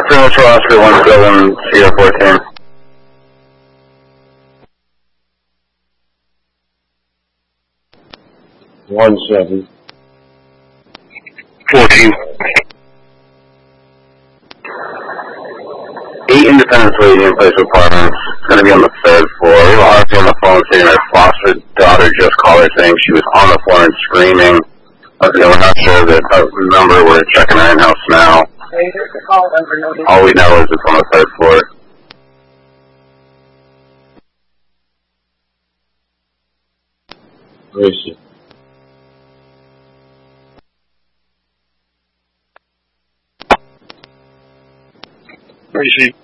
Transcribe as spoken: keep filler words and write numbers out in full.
Premature Oscar one seven, Sierra fourteen. One seven. fourteen. Eight independent waiting in place apartments. It's going to be on the third floor. We have Arthur on the phone saying her foster daughter just called her saying she was on the floor and screaming. Okay, we're not sure the number. We're checking her in-house now. All we know is it's on the third floor. Where is she? Where is she?